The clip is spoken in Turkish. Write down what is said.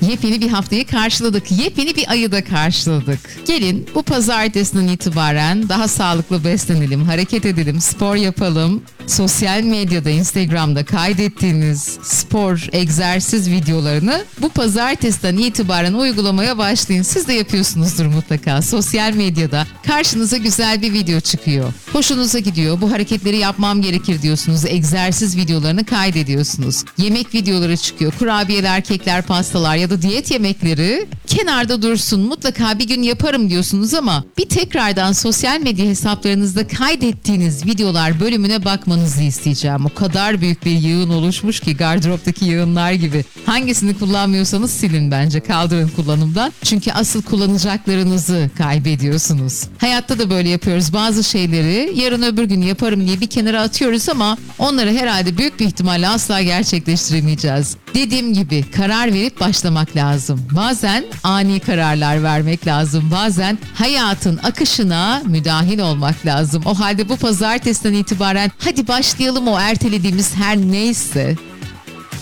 Yepyeni bir haftayı karşıladık. Yepyeni bir ayı da karşıladık. Gelin bu pazartesinden itibaren daha sağlıklı beslenelim, hareket edelim, spor yapalım. Sosyal medyada, Instagram'da kaydettiğiniz spor, egzersiz videolarını bu pazartesiden itibaren uygulamaya başlayın. Siz de yapıyorsunuzdur mutlaka. Sosyal medyada karşınıza güzel bir video çıkıyor. Hoşunuza gidiyor. Bu hareketleri yapmam gerekir diyorsunuz. Egzersiz videolarını kaydediyorsunuz. Yemek videoları çıkıyor. Kurabiyeler, kekler, pastalar ya da diyet yemekleri kenarda dursun. Mutlaka bir gün yaparım diyorsunuz ama bir tekrardan sosyal medya hesaplarınızda kaydettiğiniz videolar bölümüne bakmanızı isteyeceğim. O kadar büyük bir yığın oluşmuş ki gardıroptaki yığınlar gibi. Hangisini kullanmıyorsanız silin bence. Kaldırın kullanımdan. Çünkü asıl kullanacaklarınızı kaybediyorsunuz. Hayatta da böyle yapıyoruz. Bazı şeyleri yarın öbür gün yaparım diye bir kenara atıyoruz ama onları herhalde büyük bir ihtimalle asla gerçekleştiremeyeceğiz. Dediğim gibi karar verip başlamak lazım. Bazen ani kararlar vermek lazım. Bazen hayatın akışına müdahil olmak lazım. O halde bu pazartesiden itibaren hadi başlayalım o ertelediğimiz her neyse.